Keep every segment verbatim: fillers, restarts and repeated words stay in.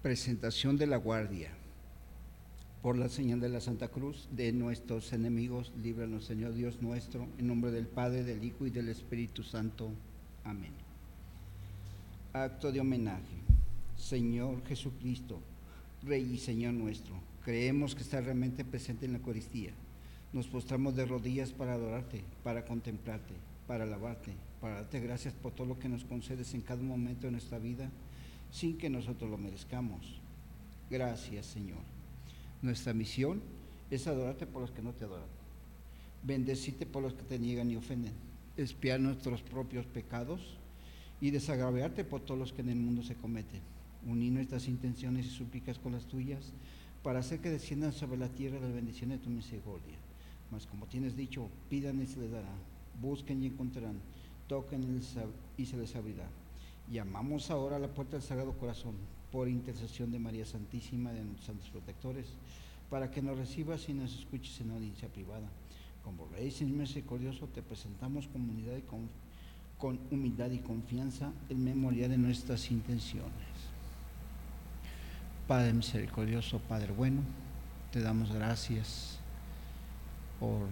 Presentación de la guardia. Por la señal de la Santa Cruz de nuestros enemigos, líbranos, Señor Dios nuestro, en nombre del Padre, del Hijo y del Espíritu Santo. Amén. Acto de homenaje. Señor Jesucristo, Rey y Señor nuestro, creemos que estás realmente presente en la Eucaristía. Nos postramos de rodillas para adorarte, para contemplarte, para alabarte, para darte gracias por todo lo que nos concedes en cada momento de nuestra vida, sin que nosotros lo merezcamos. Gracias, Señor. Nuestra misión es adorarte por los que no te adoran, bendecirte por los que te niegan y ofenden, expiar nuestros propios pecados y desagraviarte por todos los que en el mundo se cometen. Unir nuestras intenciones y súplicas con las tuyas para hacer que desciendan sobre la tierra las bendiciones de tu misericordia. Mas como tienes dicho, pidan y se les dará, busquen y encontrarán, toquen y se les abrirá. Llamamos ahora a la puerta del Sagrado Corazón, por intercesión de María Santísima, de nuestros santos protectores, para que nos recibas y nos escuches en audiencia privada. Como Rey y misericordioso, te presentamos con humildad y, con, con humildad y confianza el memorial de nuestras intenciones. Padre misericordioso, Padre bueno, te damos gracias por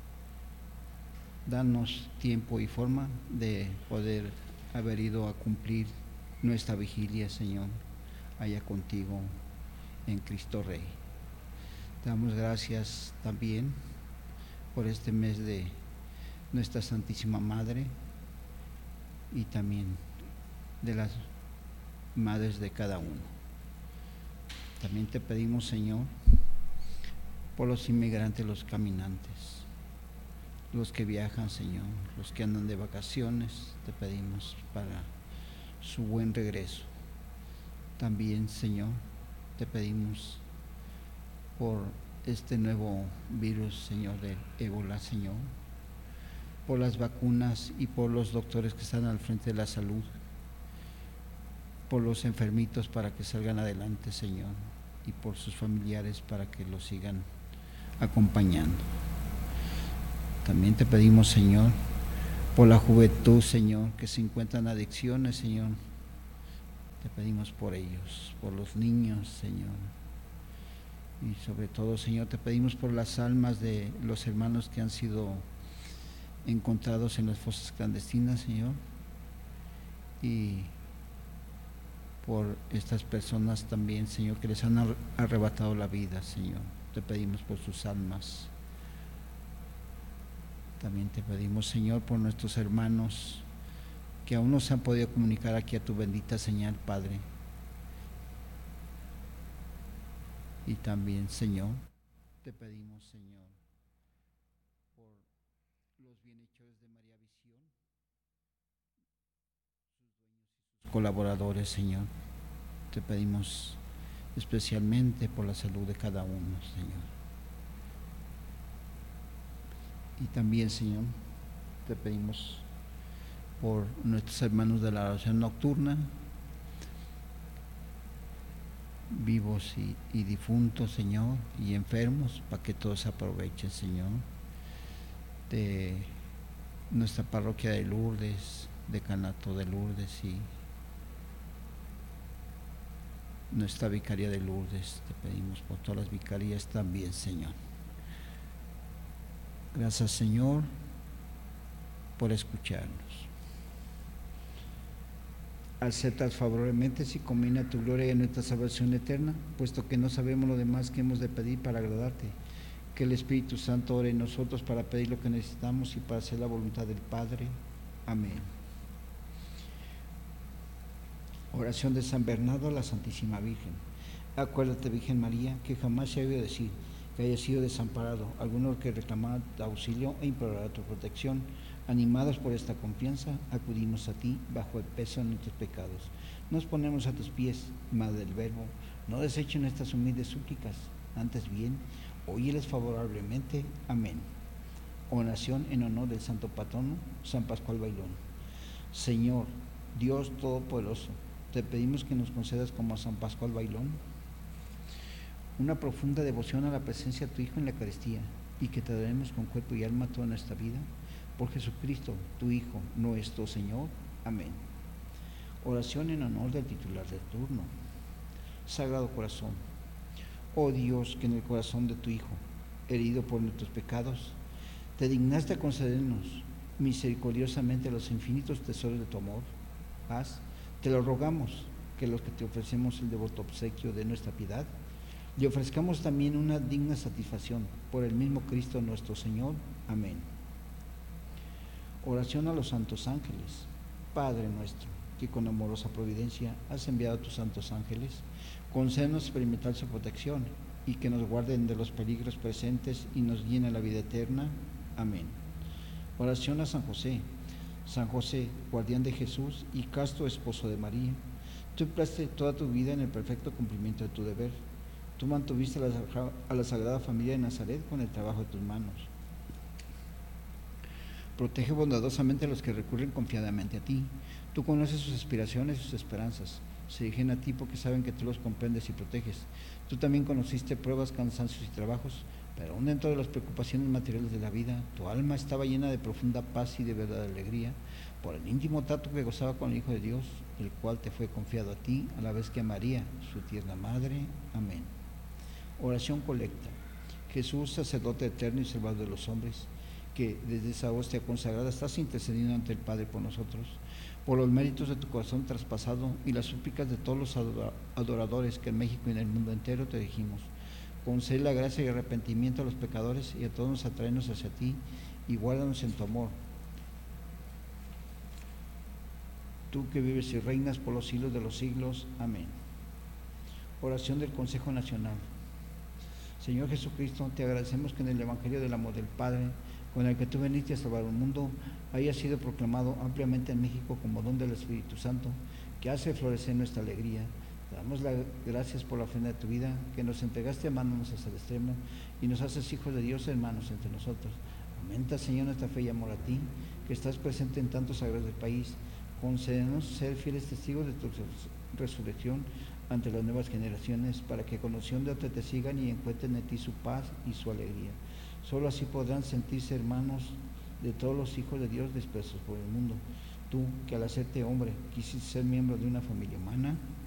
darnos tiempo y forma de poder haber ido a cumplir nuestra vigilia, Señor, allá contigo en Cristo Rey. Te damos gracias también por este mes de nuestra Santísima Madre y también de las madres de cada uno. También te pedimos, Señor, por los inmigrantes, los caminantes, los que viajan, Señor, los que andan de vacaciones, te pedimos para su buen regreso. También, Señor, te pedimos por este nuevo virus, Señor, del ébola, Señor, por las vacunas y por los doctores que están al frente de la salud, por los enfermitos para que salgan adelante, Señor, y por sus familiares para que los sigan acompañando. También te pedimos, Señor, por la juventud, Señor, que se encuentran en adicciones, Señor. Te pedimos por ellos, por los niños, Señor. Y sobre todo, Señor, te pedimos por las almas de los hermanos que han sido encontrados en las fosas clandestinas, Señor. Y por estas personas también, Señor, que les han arrebatado la vida, Señor. Te pedimos por sus almas. También te pedimos, Señor, por nuestros hermanos que aún no se han podido comunicar aquí a tu bendita señal, Padre. Y también, Señor, te pedimos, Señor, por los bienhechores de María Visión, sus dueños y sus colaboradores, Señor. Te pedimos especialmente por la salud de cada uno, Señor. Y también, Señor, te pedimos por nuestros hermanos de la oración nocturna, vivos y, y difuntos, Señor, y enfermos, para que todos aprovechen, Señor, de nuestra parroquia de Lourdes, decanato de Lourdes y nuestra vicaría de Lourdes. Te pedimos por todas las vicarías también, Señor. Gracias, Señor, por escucharnos. Aceptas favorablemente si combina tu gloria y nuestra salvación eterna, puesto que no sabemos lo demás que hemos de pedir para agradarte. Que el Espíritu Santo ore en nosotros para pedir lo que necesitamos y para hacer la voluntad del Padre. Amén. Oración de San Bernardo a la Santísima Virgen. Acuérdate, Virgen María, que jamás se ha oído decir que haya sido desamparado alguno que reclamara tu auxilio e implorara tu protección. Animados por esta confianza, acudimos a ti bajo el peso de nuestros pecados. Nos ponemos a tus pies, Madre del Verbo, no desechen nuestras humildes súplicas, antes bien, óyeles favorablemente. Amén. Oración en honor del Santo Patrono, San Pascual Bailón. Señor, Dios Todopoderoso, te pedimos que nos concedas como a San Pascual Bailón una profunda devoción a la presencia de tu Hijo en la Eucaristía y que te adoremos con cuerpo y alma toda nuestra vida. Por Jesucristo, tu Hijo, nuestro Señor. Amén. Oración en honor del titular del turno. Sagrado Corazón. Oh Dios, que en el corazón de tu Hijo, herido por nuestros pecados, te dignaste a concedernos misericordiosamente los infinitos tesoros de tu amor. Haz, te lo rogamos, que los que te ofrecemos el devoto obsequio de nuestra piedad, le ofrezcamos también una digna satisfacción por el mismo Cristo nuestro Señor. Amén. Oración a los santos ángeles. Padre nuestro, que con amorosa providencia has enviado a tus santos ángeles, concédenos experimentar su protección y que nos guarden de los peligros presentes y nos llene la vida eterna. Amén. Oración a San José. San José, guardián de Jesús y casto esposo de María, tú empleaste toda tu vida en el perfecto cumplimiento de tu deber. Tú mantuviste a la, a la Sagrada Familia de Nazaret con el trabajo de tus manos. Protege bondadosamente a los que recurren confiadamente a ti. Tú conoces sus aspiraciones y sus esperanzas. Se dirigen a ti porque saben que tú los comprendes y proteges. Tú también conociste pruebas, cansancios y trabajos, pero aún dentro de las preocupaciones materiales de la vida, tu alma estaba llena de profunda paz y de verdadera alegría por el íntimo trato que gozaba con el Hijo de Dios, el cual te fue confiado a ti a la vez que a María, su tierna madre. Amén. Oración colecta. Jesús, sacerdote eterno y salvador de los hombres, que desde esa hostia consagrada estás intercediendo ante el Padre por nosotros, por los méritos de tu corazón traspasado y las súplicas de todos los adoradores que en México y en el mundo entero te dijimos, concede la gracia y arrepentimiento a los pecadores y a todos nos atraernos hacia ti y guárdanos en tu amor. Tú que vives y reinas por los siglos de los siglos. Amén. Oración del Consejo Nacional. Señor Jesucristo, te agradecemos que en el Evangelio del amor del Padre, con el que tú veniste a salvar el mundo, haya sido proclamado ampliamente en México como don del Espíritu Santo, que hace florecer nuestra alegría. Te damos las gracias por la ofrenda de tu vida, que nos entregaste amándonos hasta el extremo, y nos haces hijos de Dios, hermanos entre nosotros. Aumenta, Señor, nuestra fe y amor a ti, que estás presente en tantos sagrados del país. Concédenos ser fieles testigos de tu resurrección ante las nuevas generaciones, para que con noción de te, te sigan y encuentren en ti su paz y su alegría. Solo así podrán sentirse hermanos de todos los hijos de Dios dispersos por el mundo. Tú, que al hacerte hombre quisiste ser miembro de una familia humana,